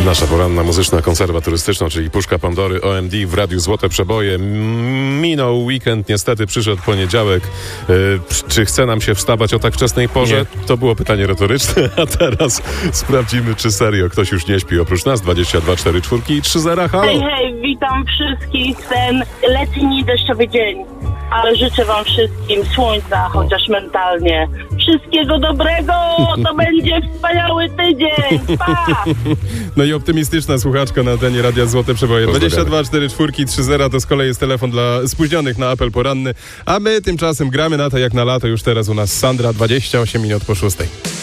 Nasza poranna muzyczna konserwa turystyczna, czyli Puszka Pandory, OMD w Radiu Złote Przeboje. Minął weekend, niestety przyszedł poniedziałek. Czy chce nam się wstawać o tak wczesnej porze? Nie. To było pytanie retoryczne, a teraz sprawdzimy, czy serio ktoś już nie śpi oprócz nas. 22 4 4 i 3 0. Halo! Hej, witam wszystkich w ten letni, deszczowy dzień. Ale życzę wam wszystkim słońca, chociaż mentalnie. Wszystkiego dobrego! To będzie wspaniały tydzień! Pa! No i optymistyczna słuchaczka na antenie Radia Złote Przeboje. 22 4 4 3 0 to z kolei jest telefon dla spóźnionych na apel poranny. A my tymczasem gramy na to jak na lato. Już teraz u nas Sandra, 28 minut po 6.